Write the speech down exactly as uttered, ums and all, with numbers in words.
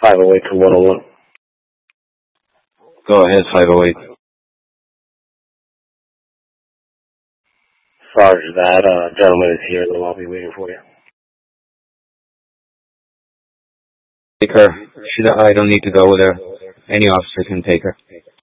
five oh eight to one oh one. Go ahead, five oh eight. Sorry for that. Uh, gentleman is here, though. I'll be waiting for you. Take her. She, I don't need to go with her. Any officer can take her.